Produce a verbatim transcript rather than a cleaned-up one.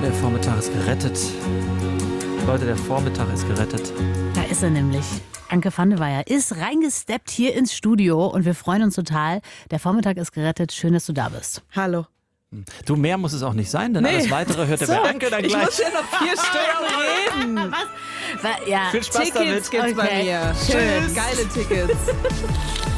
der Vormittag ist gerettet. Leute, der Vormittag ist gerettet. Da ist er nämlich. Anke van de Weyer ist reingesteppt hier ins Studio und wir freuen uns total. Der Vormittag ist gerettet. Schön, dass du da bist. Hallo. Du, mehr muss es auch nicht sein, denn Nee. alles Weitere hört ihr bei Anke dann Ich gleich. muss ja noch vier Stunden reden. Was? Ja. Viel Spaß Tickets damit. gibt's bei Okay. mir. Schön. Geile Tickets.